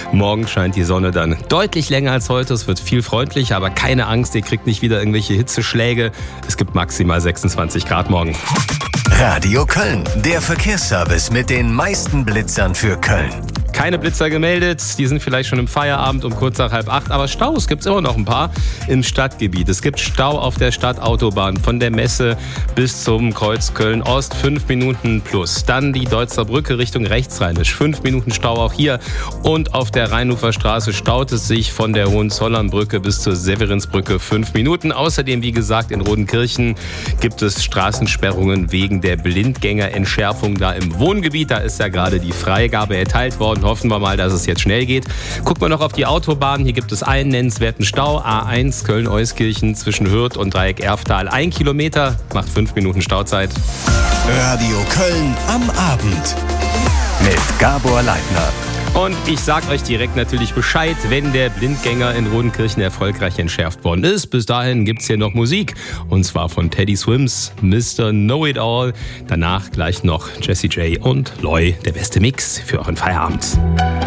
Morgen scheint die Sonne dann deutlich länger als heute. Es wird viel freundlicher, aber keine Angst, ihr kriegt nicht wieder irgendwelche Hitzeschläge. Es gibt maximal 26 Grad morgen. Radio Köln, der Verkehrsservice mit den meisten Blitzern für Köln. Keine Blitzer gemeldet, die sind vielleicht schon im Feierabend um kurz nach 7:30, aber Staus gibt es immer noch ein paar im Stadtgebiet. Es gibt Stau auf der Stadtautobahn von der Messe bis zum Kreuz Köln-Ost, 5 Minuten plus. Dann die Deutzer Brücke Richtung Rechtsrheinisch, 5 Minuten Stau auch hier. Und auf der Rheinufer Straße staut es sich von der Hohenzollernbrücke bis zur Severinsbrücke 5 Minuten. Außerdem, wie gesagt, in Rodenkirchen gibt es Straßensperrungen wegen der Blindgängerentschärfung da im Wohngebiet. Da ist ja gerade die Freigabe erteilt worden. Hoffen wir mal, dass es jetzt schnell geht. Gucken wir noch auf die Autobahn. Hier gibt es einen nennenswerten Stau. A1 Köln-Euskirchen zwischen Hürth und Dreieck Erftal. 1 Kilometer, macht 5 Minuten Stauzeit. Radio Köln am Abend mit Gabor Leitner. Und ich sag euch direkt natürlich Bescheid, wenn der Blindgänger in Rodenkirchen erfolgreich entschärft worden ist. Bis dahin gibt's hier noch Musik. Und zwar von Teddy Swims, Mr. Know-It-All. Danach gleich noch Jessie J und Loy, der beste Mix für euren Feierabend.